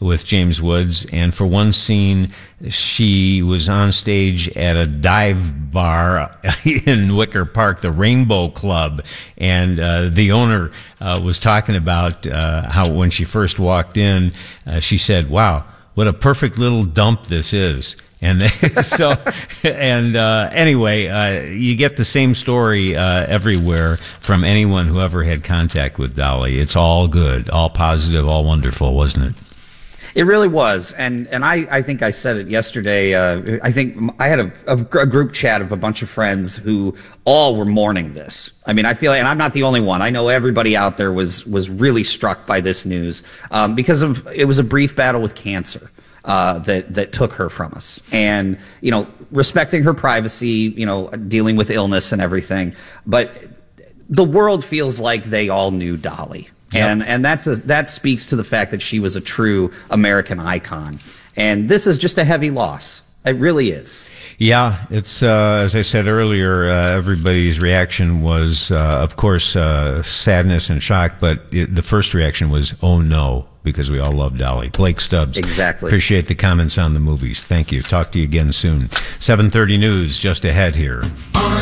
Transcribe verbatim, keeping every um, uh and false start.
with James Woods, and for one scene, she was on stage at a dive bar in Wicker Park, the Rainbow Club, and uh, the owner uh, was talking about uh, how when she first walked in, uh, she said, "Wow, what a perfect little dump this is." And they, so, and uh, anyway, uh, you get the same story uh, everywhere from anyone who ever had contact with Dolly. It's all good, all positive, all wonderful, wasn't it? It really was. And and I, I think I said it yesterday. Uh, I think I had a, a, a group chat of a bunch of friends who all were mourning this. I mean, I feel, and I'm not the only one. I know everybody out there was was really struck by this news um, because of it was a brief battle with cancer. Uh, that that took her from us, and you know, respecting her privacy, you know, dealing with illness and everything. But the world feels like they all knew Dolly, yep. and and that's a, that speaks to the fact that she was a true American icon. And this is just a heavy loss. It really is. Yeah, it's uh, as I said earlier. Uh, everybody's reaction was, uh, of course, uh, sadness and shock. But it, the first reaction was, "Oh no." Because we all love Dolly. Blake Stubbs. Exactly. Appreciate the comments on the movies. Thank you. Talk to you again soon. seven thirty News just ahead here.